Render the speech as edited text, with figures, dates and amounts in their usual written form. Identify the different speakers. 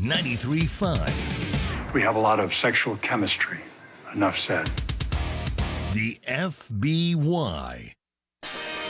Speaker 1: 93.5.
Speaker 2: We have a lot of sexual chemistry. Enough said.
Speaker 1: The FBY.